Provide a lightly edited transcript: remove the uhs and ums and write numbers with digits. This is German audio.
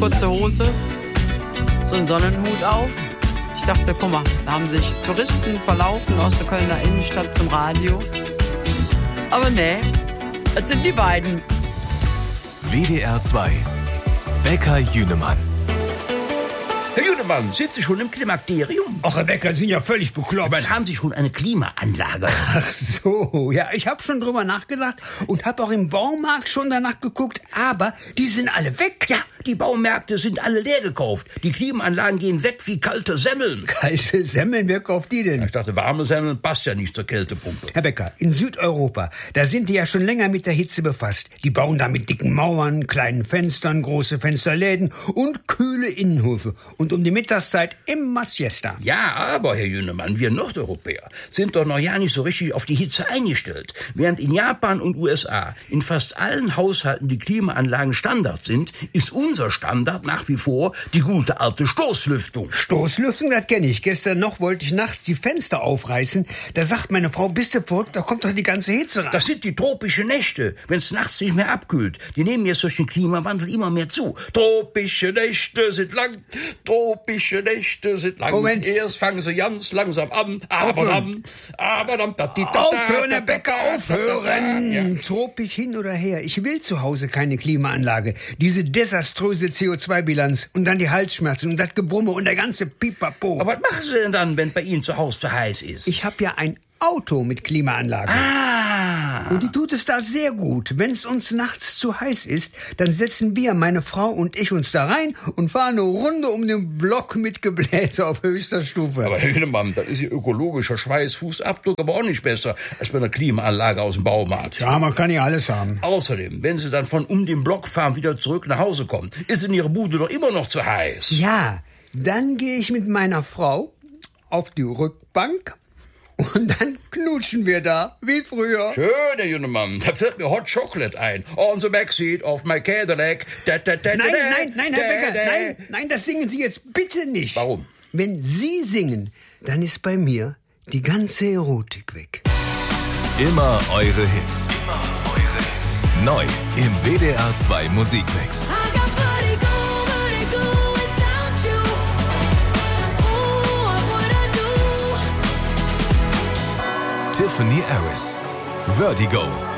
kurze Hose, so einen Sonnenhut auf. Ich dachte, guck mal, da haben sich Touristen verlaufen aus der Kölner Innenstadt zum Radio. Aber nee, das sind die beiden. WDR 2. Bäcker Jünemann. Herr Jünemann, sind Sie schon im Klimakterium? Ach, Herr Becker, Sie sind ja völlig bekloppt. Aber haben Sie schon eine Klimaanlage? Ach so, ja, ich habe schon drüber nachgedacht und habe auch im Baumarkt schon danach geguckt, aber die sind alle weg. Ja, die Baumärkte sind alle leer gekauft. Die Klimaanlagen gehen weg wie kalte Semmeln. Kalte Semmeln, wer kauft die denn? Ich dachte, warme Semmeln passt ja nicht zur Kältepumpe. Herr Becker, in Südeuropa, da sind die ja schon länger mit der Hitze befasst. Die bauen da mit dicken Mauern, kleinen Fenstern, große Fensterläden und kühle Innenhöfe. Und um die Mittagszeit immer Siesta. Ja, aber, Herr Jünemann, wir Nordeuropäer sind doch noch ja nicht so richtig auf die Hitze eingestellt. Während in Japan und USA in fast allen Haushalten die Klimaanlagen Standard sind, ist unser Standard nach wie vor die gute alte Stoßlüftung. Stoßlüftung, das kenne ich. Gestern noch wollte ich nachts die Fenster aufreißen. Da sagt meine Frau, bist du verrückt, da kommt doch die ganze Hitze rein. Das sind die tropischen Nächte, wenn es nachts nicht mehr abkühlt. Die nehmen jetzt durch den Klimawandel immer mehr zu. Tropische Nächte sind lang, tropische Nächte sind lang. Moment. Erst fangen sie ganz langsam an, aber dann... Aufhören, Herr Becker, aufhören! Ja. Tropisch hin oder her, ich will zu Hause keine Klimaanlage. Diese desaströse CO2-Bilanz und dann die Halsschmerzen und das Gebrumme und der ganze Pipapo. Aber was machen Sie denn dann, wenn bei Ihnen zu Hause zu heiß ist? Ich habe ja ein Auto mit Klimaanlage. Und die tut es da sehr gut. Wenn es uns nachts zu heiß ist, dann setzen wir, meine Frau und ich, uns da rein und fahren eine Runde um den Block mit Gebläse auf höchster Stufe. Aber Herr Hünemann, das ist Ihr ökologischer Schweißfußabdruck aber auch nicht besser als bei einer Klimaanlage aus dem Baumarkt. Ja, man kann ja alles haben. Außerdem, wenn Sie dann von um den Block fahren wieder zurück nach Hause kommen, ist in Ihrer Bude doch immer noch zu heiß. Ja, dann gehe ich mit meiner Frau auf die Rückbank und dann knutschen wir da, wie früher. Schön, Herr Jünemann. Da fällt mir Hot Chocolate ein. On the backseat of my Cadillac. Nein, Herr Becker, nein, das singen Sie jetzt bitte nicht. Warum? Wenn Sie singen, dann ist bei mir die ganze Erotik weg. Immer eure Hits. Neu im WDR 2 Musikmix. Tiffany Harris. Vertigo.